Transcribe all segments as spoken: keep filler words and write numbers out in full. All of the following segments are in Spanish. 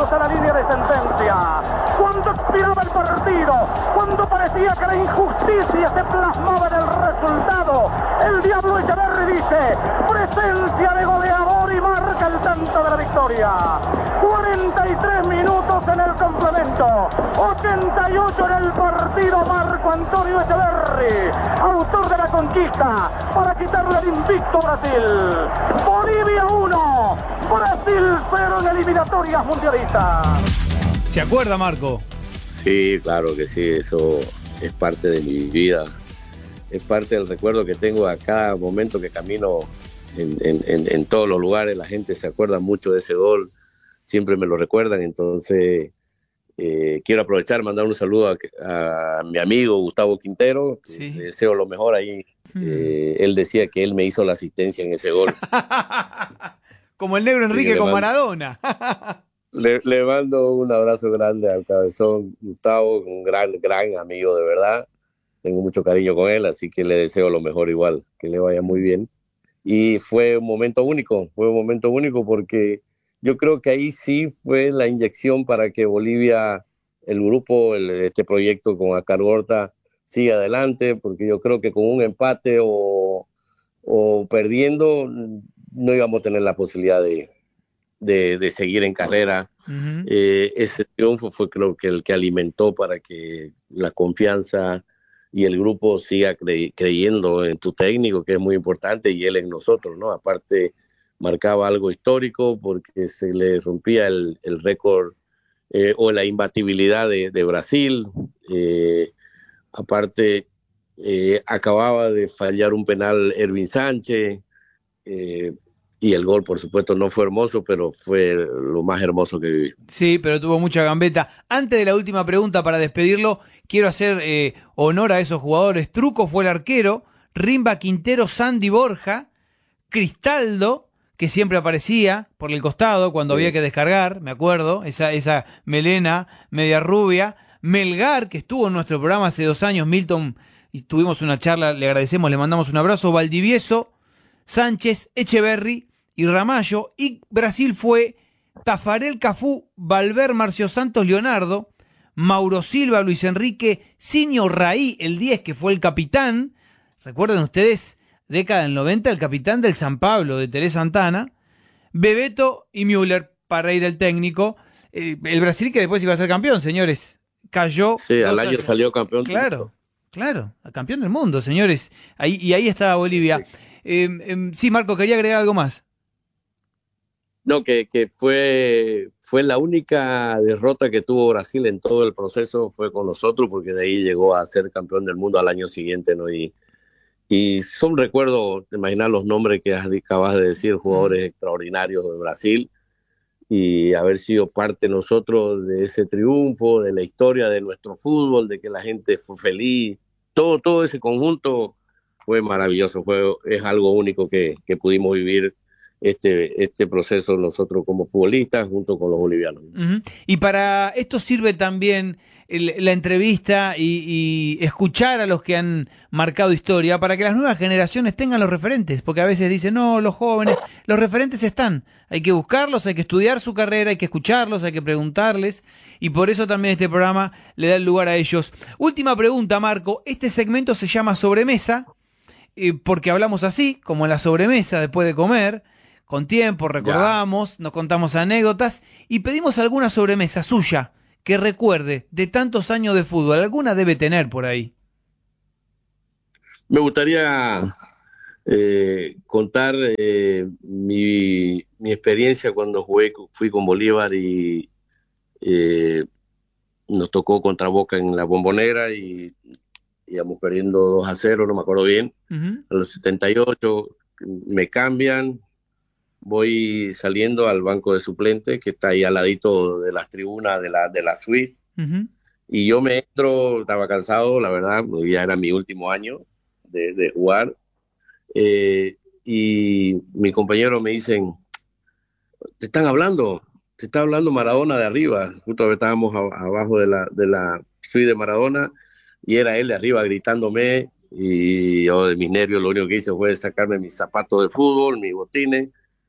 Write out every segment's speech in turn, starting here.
metros de la línea de sentencia. Cuando expiraba el partido, cuando parecía que la injusticia se plasmaba en el resultado, el Diablo Echeverri dice: presencia de goleador, y marca el tanto de la victoria. cuarenta y tres minutos en el complemento, ochenta y ocho en el partido. Marco Antonio Echeverri, autor de la conquista para quitarle el invicto a Brasil. Bolivia uno, Brasil cero en eliminatorias mundialistas. ¿Se acuerda, Marco? Sí, claro que sí, eso es parte de mi vida, es parte del recuerdo que tengo a cada momento que camino en, en, en, en todos los lugares. La gente se acuerda mucho de ese gol, siempre me lo recuerdan. Entonces eh, quiero aprovechar, mandar un saludo a, a mi amigo Gustavo Quintero, que sí. le deseo lo mejor ahí. Hmm. Eh, él decía que él me hizo la asistencia en ese gol. Como el negro Enrique con Maradona. Le, le mando un abrazo grande al cabezón Gustavo, un gran, gran amigo de verdad. Tengo mucho cariño con él, así que le deseo lo mejor igual, que le vaya muy bien. Y fue un momento único, fue un momento único porque yo creo que ahí sí fue la inyección para que Bolivia, el grupo, el, este proyecto con Ascar Gorta, siga adelante, porque yo creo que con un empate o, o perdiendo no íbamos a tener la posibilidad de... De, de seguir en carrera. Uh-huh. Eh, ese triunfo fue creo que el que alimentó para que la confianza y el grupo siga cre- creyendo en tu técnico, que es muy importante, y él en nosotros, ¿no? Aparte marcaba algo histórico porque se le rompía el, el récord eh, o la imbatibilidad de, de Brasil. Eh, aparte eh, acababa de fallar un penal Ervin Sánchez, eh, y el gol, por supuesto, no fue hermoso, pero fue lo más hermoso que viví. Sí, pero tuvo mucha gambeta. Antes de la última pregunta, para despedirlo, quiero hacer eh, honor a esos jugadores. Truco fue el arquero, Rimba, Quintero, Sandy, Borja, Cristaldo, que siempre aparecía por el costado cuando sí. había que descargar, me acuerdo, esa, esa melena media rubia, Melgar, que estuvo en nuestro programa hace dos años, Milton, y tuvimos una charla, le agradecemos, le mandamos un abrazo, Valdivieso, Sánchez, Echeverri y Ramallo. Y Brasil fue Tafarel, Cafú, Valver, Marcio Santos, Leonardo, Mauro Silva, Luis Enrique, Sinio Raí, el diez, que fue el capitán. Recuerden ustedes, década del noventa, el capitán del San Pablo, de Terés Santana, Bebeto y Müller para ir el técnico. Eh, el Brasil que después iba a ser campeón, señores. Cayó. Sí, al año salió campeón. Claro, claro, campeón del mundo, señores. Ahí, y ahí estaba Bolivia. Sí. Eh, eh, sí, Marco, quería agregar algo más. No, que, que fue, fue la única derrota que tuvo Brasil en todo el proceso, fue con nosotros, porque de ahí llegó a ser campeón del mundo al año siguiente, ¿no? Y, y son recuerdos, te imaginas los nombres que acabas de decir, jugadores mm. extraordinarios de Brasil, y haber sido parte nosotros de ese triunfo, de la historia de nuestro fútbol, de que la gente fue feliz, todo, todo ese conjunto fue maravilloso, fue, es algo único que, que pudimos vivir este, este proceso nosotros como futbolistas junto con los bolivianos. Uh-huh. Y para esto sirve también el, la entrevista y, y escuchar a los que han marcado historia para que las nuevas generaciones tengan los referentes, porque a veces dicen, no, los jóvenes, los referentes están, hay que buscarlos, hay que estudiar su carrera, hay que escucharlos, hay que preguntarles, y por eso también este programa le da el lugar a ellos. Última pregunta, Marco, este segmento se llama Sobremesa, eh, porque hablamos así, como en la sobremesa después de comer, con tiempo, recordamos, ya. Nos contamos anécdotas y pedimos alguna sobremesa suya que recuerde de tantos años de fútbol. Alguna debe tener por ahí. Me gustaría eh, contar eh, mi, mi experiencia cuando jugué, fui con Bolívar y eh, nos tocó contra Boca en la Bombonera y íbamos perdiendo dos a cero, no me acuerdo bien. Uh-huh. A los setenta y ocho me cambian. Voy saliendo al banco de suplentes, que está ahí al ladito de las tribunas de la, de la suite. Uh-huh. Y yo me entro, estaba cansado, la verdad, ya era mi último año de, de jugar. Eh, y mi compañero me dicen, te están hablando, te está hablando Maradona de arriba. Justo estábamos a, abajo de la, de la suite de Maradona, y era él de arriba gritándome, y yo de mis nervios lo único que hice fue sacarme mis zapatos de fútbol, mis botines,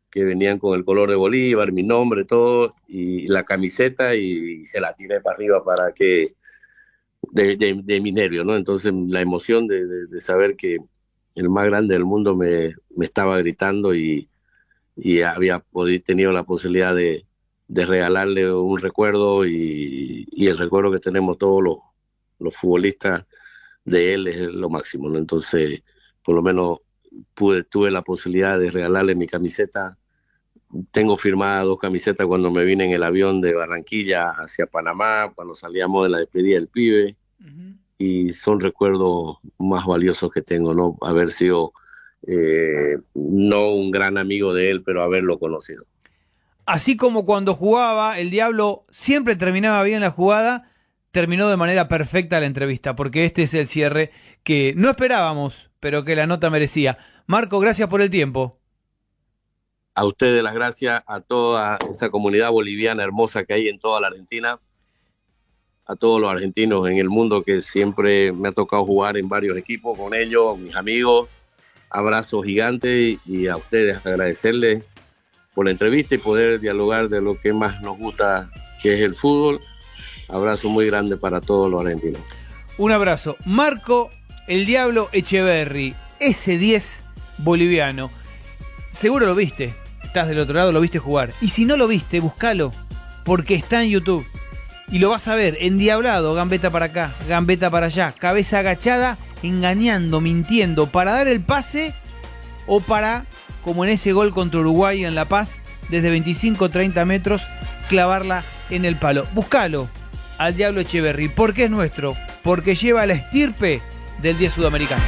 que venían con el color de Bolívar, mi nombre, todo, y la camiseta, y, y se la tiré para arriba para que, de, de, de mi nervio, ¿no? Entonces la emoción de, de, de saber que el más grande del mundo me, me estaba gritando y, y había podido, tenido la posibilidad de, de regalarle un recuerdo, y, y el recuerdo que tenemos todos los, los futbolistas de él es lo máximo, ¿no? Entonces, por lo menos pude, tuve la posibilidad de regalarle mi camiseta. Tengo firmadas dos camisetas cuando me vine en el avión de Barranquilla hacia Panamá, cuando salíamos de la despedida del pibe, uh-huh. Y son recuerdos más valiosos que tengo, ¿no? Haber sido eh, no un gran amigo de él, pero haberlo conocido. Así como cuando jugaba, el Diablo siempre terminaba bien la jugada, terminó de manera perfecta la entrevista, porque este es el cierre que no esperábamos, pero que la nota merecía. Marco, gracias por el tiempo. A ustedes las gracias, a toda esa comunidad boliviana hermosa que hay en toda la Argentina, a todos los argentinos en el mundo que siempre me ha tocado jugar en varios equipos con ellos, mis amigos, abrazo gigante, y a ustedes agradecerles por la entrevista y poder dialogar de lo que más nos gusta, que es el fútbol. Abrazo muy grande para todos los argentinos. Un abrazo. Marco, el Diablo Echeverri, ese diez boliviano. Seguro lo viste, estás del otro lado, lo viste jugar. Y si no lo viste, búscalo, porque está en YouTube. Y lo vas a ver endiablado, gambeta para acá, gambeta para allá, cabeza agachada, engañando, mintiendo, para dar el pase o para, como en ese gol contra Uruguay en La Paz, desde veinticinco a treinta metros, clavarla en el palo. Búscalo al Diablo Echeverri, porque es nuestro, porque lleva la estirpe del diez sudamericano.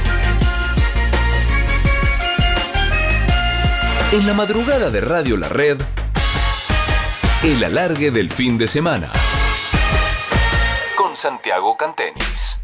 En la madrugada de Radio La Red, el alargue del fin de semana, con Santiago Cantenis.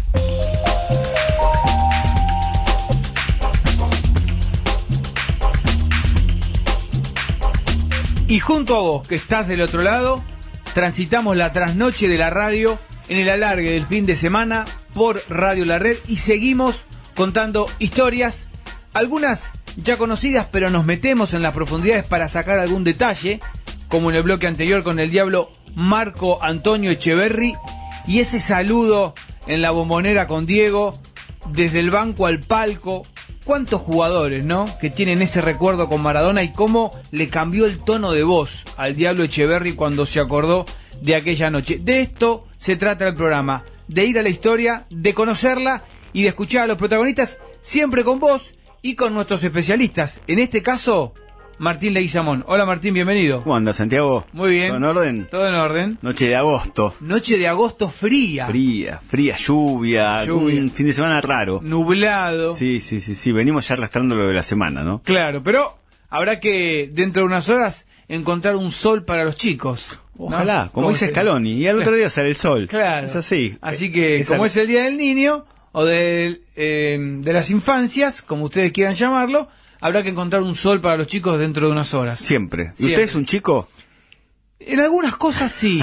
Y junto a vos, que estás del otro lado, transitamos la trasnoche de la radio en el alargue del fin de semana por Radio La Red y seguimos contando historias, algunas ya conocidas, pero nos metemos en las profundidades para sacar algún detalle, como en el bloque anterior con el Diablo Marco Antonio Echeverri, y ese saludo en la Bombonera con Diego, desde el banco al palco. ¿Cuántos jugadores, no?, que tienen ese recuerdo con Maradona, y cómo le cambió el tono de voz al Diablo Echeverri cuando se acordó de aquella noche. De esto se trata el programa, de ir a la historia, de conocerla y de escuchar a los protagonistas, siempre con vos y con nuestros especialistas. En este caso, Martín Leguizamón. Hola Martín, bienvenido. ¿Cómo andas, Santiago? Muy bien. ¿Todo en orden? Todo en orden. Noche de agosto. Noche de agosto fría. Fría, fría, lluvia, lluvia. Un fin de semana raro. Nublado. Sí, sí, sí, sí, venimos ya arrastrando lo de la semana, ¿no? Claro, pero habrá que, dentro de unas horas, encontrar un sol para los chicos. Ojalá, ¿no? como dice se... Scaloni, y al otro día sale el sol. Claro. Es así. Así que, es como al... es el Día del Niño, o de, eh, de las infancias, como ustedes quieran llamarlo, habrá que encontrar un sol para los chicos dentro de unas horas. Siempre. ¿Y Siempre. usted es un chico? En algunas cosas sí.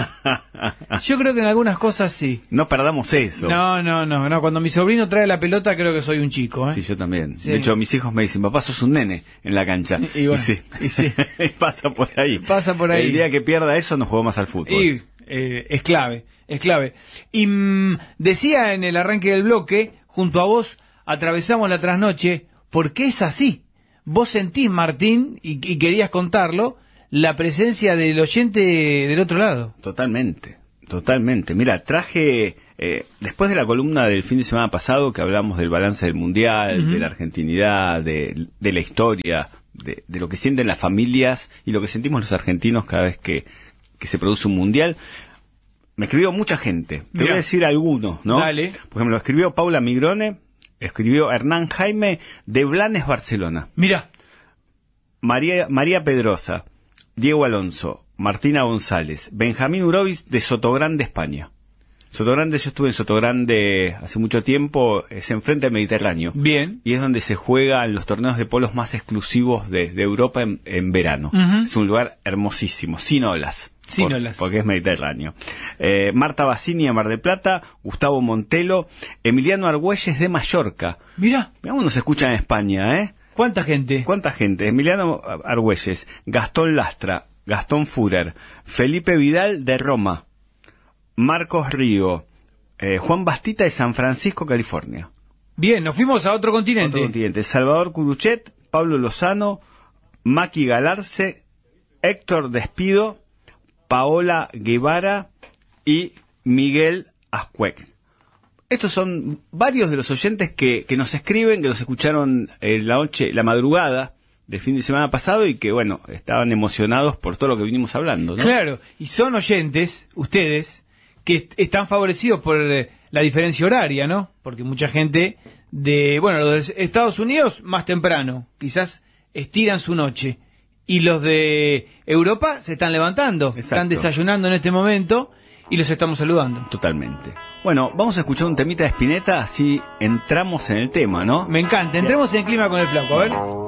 Yo creo que en algunas cosas sí. No perdamos eso. No, no, no, no. Cuando mi sobrino trae la pelota, creo que soy un chico, ¿eh? Sí, yo también. Sí. De hecho, mis hijos me dicen, papá, sos un nene en la cancha. Y, bueno, y sí, y sí. pasa por ahí. Pasa por ahí. El día que pierda eso, no juego más al fútbol. Y eh, es clave, es clave. Y mmm, decía en el arranque del bloque, junto a vos, atravesamos la trasnoche, porque es así. Vos sentís, Martín, y, y querías contarlo, la presencia del oyente del otro lado. Totalmente, totalmente. Mira, traje, eh, después de la columna del fin de semana pasado, que hablamos del balance del Mundial, uh-huh. de la argentinidad, de, de la historia, de, de lo que sienten las familias y lo que sentimos los argentinos cada vez que, que se produce un Mundial, me escribió mucha gente. Te Mirá. voy a decir algunos, ¿no? Dale. Por ejemplo, escribió Paula Migrone, escribió Hernán Jaime de Blanes, Barcelona. Mira. María, María Pedrosa, Diego Alonso, Martina González, Benjamín Urovis de Sotogrande, España. Sotogrande, yo estuve en Sotogrande hace mucho tiempo, es enfrente del Mediterráneo. Bien. Y es donde se juegan los torneos de polos más exclusivos de, de Europa en, en verano. Uh-huh. Es un lugar hermosísimo, sin olas. Sin por, olas. Porque es Mediterráneo. Eh, Marta Bassini de Mar del Plata, Gustavo Montelo, Emiliano Argüelles de Mallorca. Mira. Mirá cómo nos escuchan en España, ¿eh? ¿Cuánta gente? ¿Cuánta gente? Emiliano Argüelles, Gastón Lastra, Gastón Führer, Felipe Vidal de Roma, Marcos Río, eh, Juan Bastita de San Francisco, California. Bien, nos fuimos a otro continente. Otro continente. Salvador Curuchet, Pablo Lozano, Maki Galarce, Héctor Despido, Paola Guevara y Miguel Ascuec. Estos son varios de los oyentes que, que nos escriben, que nos escucharon eh, la noche, la madrugada del fin de semana pasado y que, bueno, estaban emocionados por todo lo que vinimos hablando, ¿no? Claro, y son oyentes, ustedes, que est- están favorecidos por eh, la diferencia horaria, ¿no? Porque mucha gente de, bueno, los de Estados Unidos más temprano, quizás estiran su noche. Y los de Europa se están levantando, Exacto. están desayunando en este momento y los estamos saludando. Totalmente. Bueno, vamos a escuchar un temita de Spinetta, así entramos en el tema, ¿no? Me encanta, entremos en clima con el flaco, a ver.